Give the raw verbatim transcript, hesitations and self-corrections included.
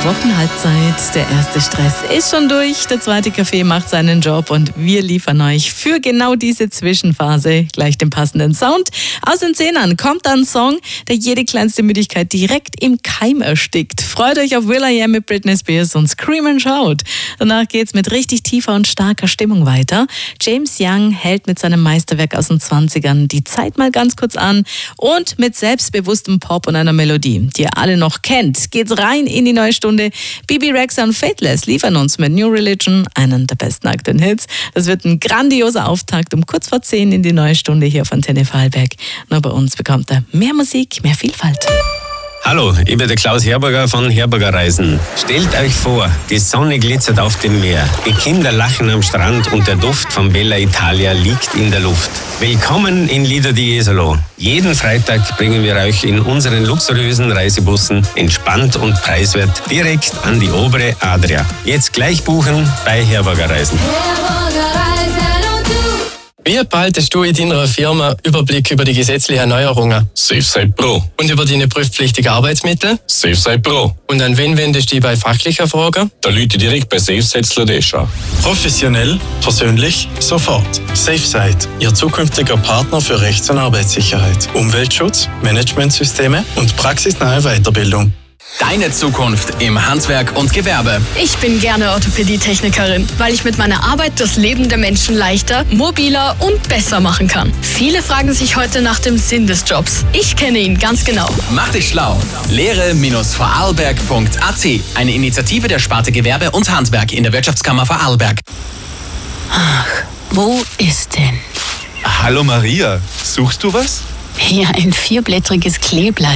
Wochenhalbzeit, der erste Stress ist schon durch, der zweite Kaffee macht seinen Job und wir liefern euch für genau diese Zwischenphase gleich den passenden Sound. Aus den Zehnern kommt dann ein Song, der jede kleinste Müdigkeit direkt im Keim erstickt. Freut euch auf will.i.am mit Britney Spears und Scream and Shout. Danach geht's mit richtig tiefer und starker Stimmung weiter. James Young hält mit seinem Meisterwerk aus den zwanzigern die Zeit mal ganz kurz an und mit selbstbewusstem Pop und einer Melodie, die ihr alle noch kennt, geht's rein in die neue Stunde. Bibi Rexha und Faithless liefern uns mit New Religion einen der besten aktuellen Hits. Das wird ein grandioser Auftakt um kurz vor zehn in die neue Stunde hier von Antenne Vorarlberg. Nur bei uns bekommt er mehr Musik, mehr Vielfalt. Hallo, ich bin der Klaus Herberger von Herberger Reisen. Stellt euch vor, die Sonne glitzert auf dem Meer, die Kinder lachen am Strand und der Duft von Bella Italia liegt in der Luft. Willkommen in Lido di Jesolo. Jeden Freitag bringen wir euch in unseren luxuriösen Reisebussen entspannt und preiswert direkt an die obere Adria. Jetzt gleich buchen bei Herberger Reisen. Wie behaltest du in deiner Firma Überblick über die gesetzlichen Neuerungen? SafeSite Pro. Und über deine prüfpflichtigen Arbeitsmittel? SafeSite Pro. Und an wen wendest du dich bei fachlichen Fragen? Da Leute direkt bei SafeSite Sladesha. Professionell, persönlich, sofort. SafeSite, Ihr zukünftiger Partner für Rechts- und Arbeitssicherheit, Umweltschutz, Managementsysteme und praxisnahe Weiterbildung. Deine Zukunft im Handwerk und Gewerbe. Ich bin gerne Orthopädietechnikerin, weil ich mit meiner Arbeit das Leben der Menschen leichter, mobiler und besser machen kann. Viele fragen sich heute nach dem Sinn des Jobs. Ich kenne ihn ganz genau. Mach dich schlau. Lehre Vorarlberg punkt a t. Eine Initiative der Sparte Gewerbe und Handwerk in der Wirtschaftskammer Vorarlberg. Ach, wo ist denn? Hallo Maria, suchst du was? Ja, ein vierblättriges Kleeblatt.